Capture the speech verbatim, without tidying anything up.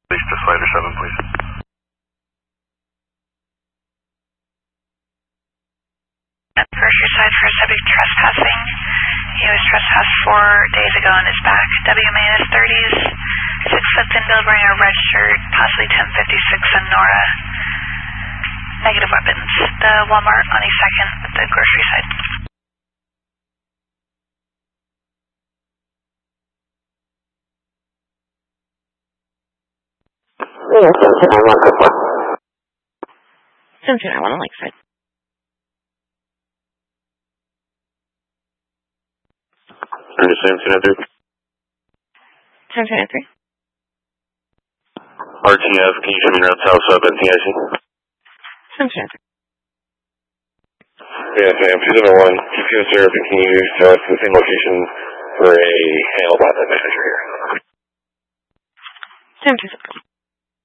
Please, to Slider seven, please. Grocery side for subject trespassing. He was trespassed four days ago and is back. W minus thirties, six foot thin build wearing a red shirt, possibly ten fifty-six Sonora. Negative weapons. The Walmart on a second at the grocery side. Yeah, seventeen I one, good one. seventeen I one on Lakeside. seventeen oh three. seventeen oh three. R T F, can you show me route south sub N T I C? seventeen oh three. Yeah, Sam, two seven one, G P S served, and can you tell us the same location for a handle bot manager here? seventeen oh three.